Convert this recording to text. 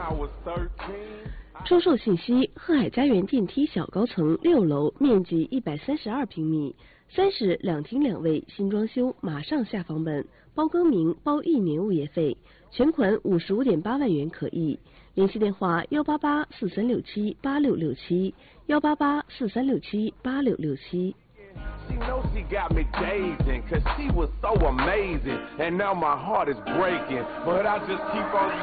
出售信息：鹤海家园电梯小高层6楼，面积132平米，3室2厅2卫，新装修，马上下房本，包更名，包1年物业费，全款55.8万元可议。联系电话：18843678667，18843678667。 She knows she got me dazing, cause she was so amazing, and now my heart is breaking, but I just keep on